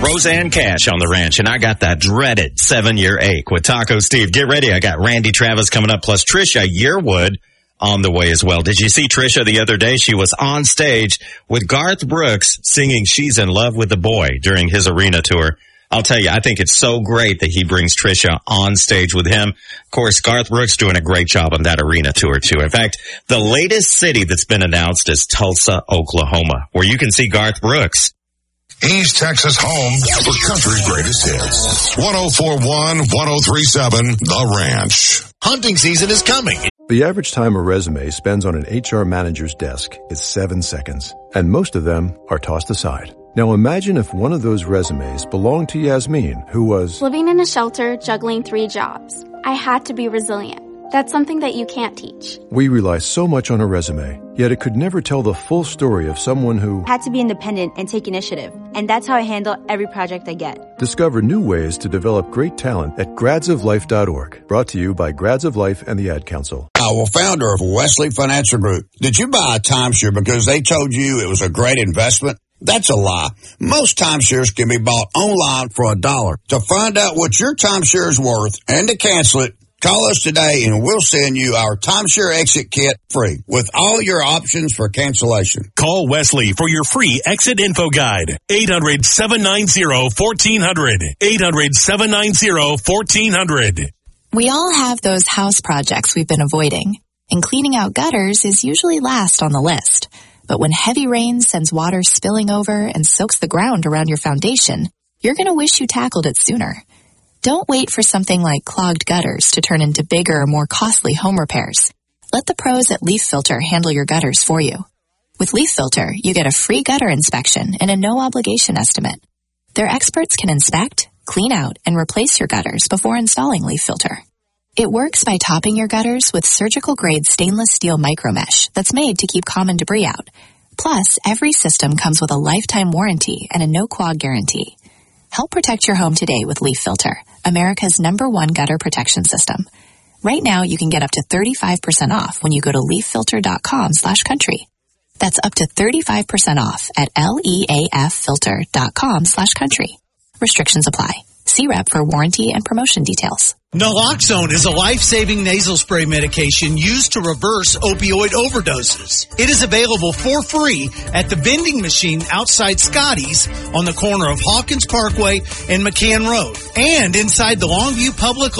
Roseanne Cash on the ranch, and I got that dreaded 7-year ache with Taco Steve. Get ready. I got Randy Travis coming up, plus Trisha Yearwood on the way as well. Did you see Trisha the other day? She was on stage with Garth Brooks singing She's in Love with the Boy during his arena tour. I'll tell you, I think it's so great that he brings Trisha on stage with him. Of course, Garth Brooks doing a great job on that arena tour, too. In fact, the latest city that's been announced is Tulsa, Oklahoma, where you can see Garth Brooks. East Texas home for country's greatest hits. 104.1, 103.7, The Ranch. Hunting season is coming. The average time a resume spends on an HR manager's desk is 7 seconds, and most of them are tossed aside. Now imagine if one of those resumes belonged to Yasmin, who was living in a shelter, juggling 3 jobs. I had to be resilient. That's something that you can't teach. We rely so much on a resume, yet it could never tell the full story of someone who had to be independent and take initiative. And that's how I handle every project I get. Discover new ways to develop great talent at gradsoflife.org. Brought to you by Grads of Life and the Ad Council. Founder of Wesley Financial Group. Did you buy a timeshare because they told you it was a great investment? That's a lie. Most timeshares can be bought online for $1. To find out what your timeshare is worth and to cancel it, call us today and we'll send you our timeshare exit kit free with all your options for cancellation. Call Wesley for your free exit info guide. 800-790-1400. 800-790-1400. We all have those house projects we've been avoiding, and cleaning out gutters is usually last on the list. But when heavy rain sends water spilling over and soaks the ground around your foundation, you're going to wish you tackled it sooner. Don't wait for something like clogged gutters to turn into bigger, more costly home repairs. Let the pros at Leaf Filter handle your gutters for you. With Leaf Filter, you get a free gutter inspection and a no-obligation estimate. Their experts can inspect, clean out, and replace your gutters before installing Leaf Filter. It works by topping your gutters with surgical-grade stainless steel micromesh that's made to keep common debris out. Plus, every system comes with a lifetime warranty and a no-clog guarantee. Help protect your home today with Leaf Filter, America's #1 gutter protection system. Right now, you can get up to 35% off when you go to leaffilter.com/country. That's up to 35% off at leaffilter.com/country. Restrictions apply. See rep for warranty and promotion details. Naloxone is a life-saving nasal spray medication used to reverse opioid overdoses. It is available for free at the vending machine outside Scotty's on the corner of Hawkins Parkway and McCann Road, and inside the Longview Public